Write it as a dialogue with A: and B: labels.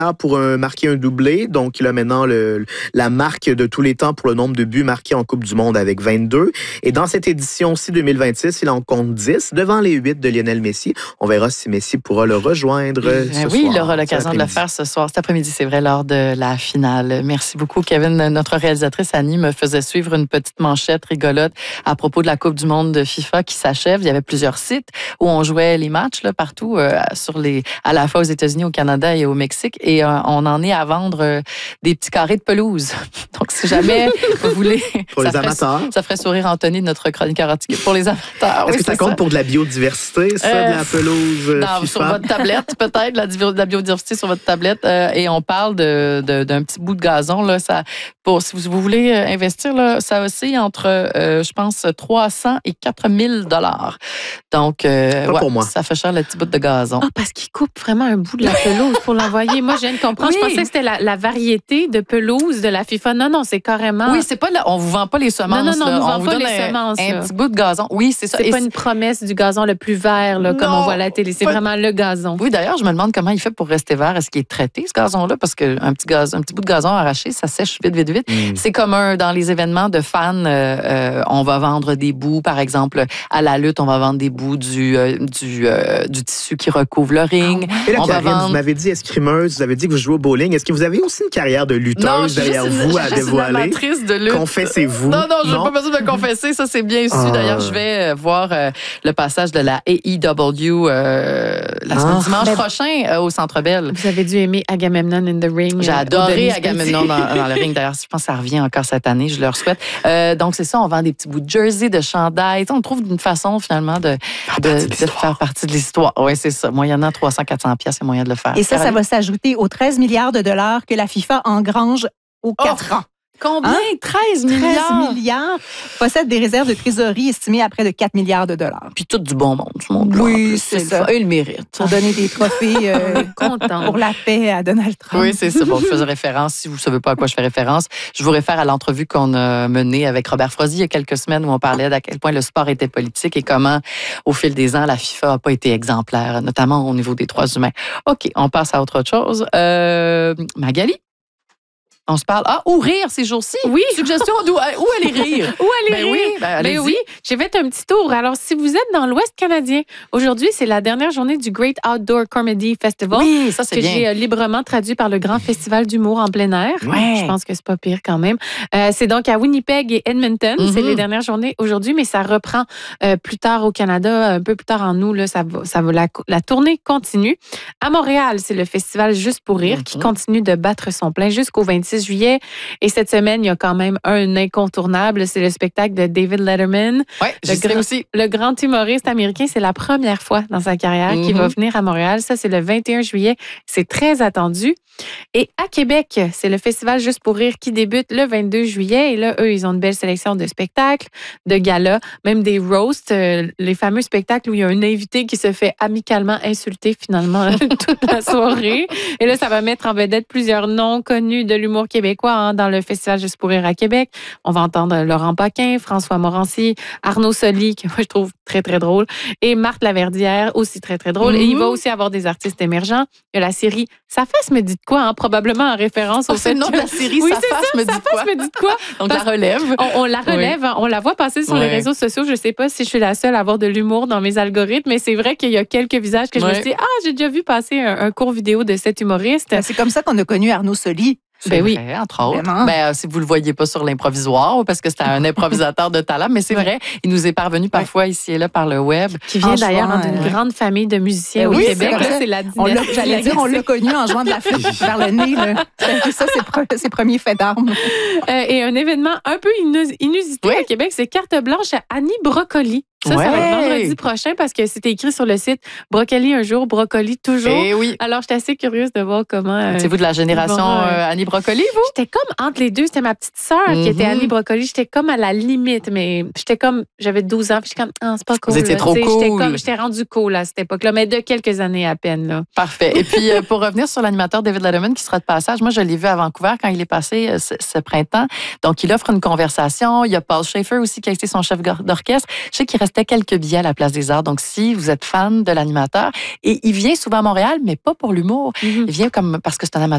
A: pour marquer un doublé. Donc, il a maintenant la marque de tous les temps pour le nombre de buts marqués en Coupe du Monde avec 22. Et dans cette édition-ci 2026, il en compte 10 devant les 8 de Lionel Messi. On verra si Messi pourra le rejoindre ce soir.
B: Oui, il aura l'occasion de le faire ce soir, cet après-midi, c'est vrai, lors de la finale. Merci beaucoup, Kevin. Notre réalisatrice Annie me faisait suivre une petite manchette rigolote à propos de la Coupe du Monde de FIFA qui s'achève. Il y avait plusieurs sites où on jouait les matchs là, partout, à la fois aux États-Unis, au Canada et au Mexique. Et on en est à vendre des petits carrés de pelouse. Donc, si jamais vous voulez...
A: Pour les amateurs.
B: Ça ferait sourire Anthony, notre chroniqueur artistique. Pour les amateurs,
A: Est-ce que ça compte pour de la biodiversité, ça, de la pelouse FIFA?
B: Sur votre tablette, peut-être, de la biodiversité sur votre tablette. Et on parle d'un petit bout de gazon. Là, si vous voulez investir, là, ça oscille entre, je pense, 300 et 4 000 $. Donc,
A: pour moi.
B: Ça fait cher le petit bout de gazon.
C: Ah, parce qu'il coupe vraiment un bout de la pelouse pour l'envoyer. Moi, je viens de comprendre.
B: Oui.
C: Je pensais que c'était la variété de pelouse de la FIFA. Non, c'est carrément...
B: Oui, c'est pas on vous vend pas les semences.
C: Non, on
B: on
C: vous
B: vous
C: vend
B: donne
C: pas les semences.
B: Un petit bout de gazon. Oui, c'est ça.
C: C'est pas une promesse du gazon le plus vert, là, comme on voit à la télé. C'est vraiment le gazon.
B: Oui, d'ailleurs, je me demande comment il fait pour rester vert. Est-ce qu'il est traité, ce gazon-là? Parce qu'un petit bout de gazon arraché, ça sèche vite. C'est comme dans les événements de fans, on va vendre des bouts, par exemple, à la lutte, on va vendre des bouts du tissu qui recouvre le ring.
A: Et là, Karine, vous m'avez dit escrimeuse, vous avez dit que vous jouez au bowling. Est-ce que vous avez aussi une carrière de lutteuse derrière vous à dévoiler?
B: Une amatrice de lutte.
A: Confessez-vous.
B: Non, je n'ai pas besoin de me confesser. Ça, c'est bien su. D'ailleurs, je vais voir le passage de la AEW dimanche prochain au Centre Bell.
C: Vous avez dû aimer Agamemnon in the Ring.
B: J'ai adoré Agamemnon dans le ring. D'ailleurs, je pense que ça revient encore cette année. Je leur souhaite. Donc, c'est ça. On vend des petits bouts de jersey, de chandail. On trouve une façon, finalement, de faire partie de l'histoire. Oui, c'est ça. Moyennant 300-400$, il y a moyen de le faire.
D: Et ça va s'ajouter aux 13 milliards de dollars que la FIFA engrange aux 4 ans.
B: Combien? 13 milliards?
D: 13 milliards. Possède des réserves de trésorerie estimées à près de 4 milliards de dollars.
B: Puis tout du bon monde. Du monde
D: oui, c'est ça.
B: Et le mérite.
D: Pour donner des trophées pour la paix à Donald Trump.
B: Oui, c'est ça. Bon, je faisais référence. Si vous ne savez pas à quoi je fais référence, je vous réfère à l'entrevue qu'on a menée avec Robert Frozy il y a quelques semaines où on parlait d'à quel point le sport était politique et comment, au fil des ans, la FIFA n'a pas été exemplaire, notamment au niveau des droits humains. OK, on passe à autre chose. Magali? On se parle. Ou rire ces jours-ci.
C: Oui.
B: Suggestion où aller rire.
C: Où aller rire? Oui. J'ai fait un petit tour. Alors, si vous êtes dans l'Ouest canadien, aujourd'hui, c'est la dernière journée du Great Outdoor Comedy Festival.
B: Oui, ça, c'est bien.
C: Que j'ai librement traduit par le Grand Festival d'humour en plein air.
B: Ouais.
C: Je pense que c'est pas pire quand même. C'est donc à Winnipeg et Edmonton. Mm-hmm. C'est les dernières journées aujourd'hui, mais ça reprend plus tard au Canada, un peu plus tard en août. Là, la tournée continue. À Montréal, c'est le festival Juste pour rire qui continue de battre son plein jusqu'au 26 juillet. Et cette semaine, il y a quand même un incontournable. C'est le spectacle de David Letterman.
B: Oui, aussi.
C: Le grand humoriste américain. C'est la première fois dans sa carrière qu'il va venir à Montréal. Ça, c'est le 21 juillet. C'est très attendu. Et à Québec, c'est le festival Juste pour rire qui débute le 22 juillet. Et là, eux, ils ont une belle sélection de spectacles, de galas, même des roasts, les fameux spectacles où il y a un invité qui se fait amicalement insulter finalement toute la soirée. Et là, ça va mettre en vedette plusieurs noms connus de l'humour québécois dans le festival Juste pour rire à Québec. On va entendre Laurent Paquin, François Morancy, Arnaud Soli, que moi je trouve très, très drôle, et Marthe Laverdière, aussi très, très drôle. Et il va aussi avoir des artistes émergents. Il y a la série Sa face me dit de quoi, probablement en référence au fait
B: le nom de la série,
C: oui,
B: Sa face me dit de quoi. Donc, la relève.
C: On la relève, on la voit passer sur les réseaux sociaux. Je ne sais pas si je suis la seule à avoir de l'humour dans mes algorithmes, mais c'est vrai qu'il y a quelques visages que je me suis dit, j'ai déjà vu passer un court vidéo de cet humoriste.
D: C'est comme ça qu'on a connu Arnaud Soli.
B: Ben oui, vrai, entre autres. Si vous le voyez pas sur l'improvisoire, parce que c'est un improvisateur de talent, mais c'est vrai, il nous est parvenu parfois ici et là par le web.
C: Qui vient d'ailleurs d'une grande famille de musiciens au Québec.
D: C'est la dynastie. On l'a connu en jouant de la flûte vers le nez. Là. Ça, c'est ses premiers faits d'armes.
C: Et un événement un peu inusité à Québec, c'est carte blanche à Annie Brocoli. Ça va être vendredi prochain parce que c'était écrit sur le site Brocoli un jour, Brocoli toujours.
B: Et oui.
C: Alors, j'étais assez curieuse de voir comment...
B: C'est vous de la génération Annie Brocoli, vous?
C: J'étais comme entre les deux. C'était ma petite sœur qui était Annie Brocoli. J'étais comme à la limite, mais j'avais 12 ans. Puis j'étais comme, c'est pas cool.
B: Vous étiez trop cool.
C: J'étais rendue cool à cette époque-là, mais de quelques années à peine. Là.
B: Parfait. Et puis, pour revenir sur l'animateur David Letterman qui sera de passage, moi, je l'ai vu à Vancouver quand il est passé ce printemps. Donc, il offre une conversation. Il y a Paul Schaefer aussi qui a été son chef d'orchestre. Je sais qu'il restait quelques billets à la Place des Arts. Donc, si vous êtes fan de l'animateur, et il vient souvent à Montréal, mais pas pour l'humour. Il vient parce que c'est un amateur